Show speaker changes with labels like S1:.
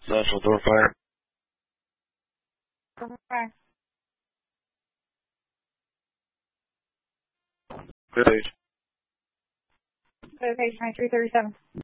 S1: National door fire.
S2: Okay.
S1: Good age.
S2: Go to page 2337.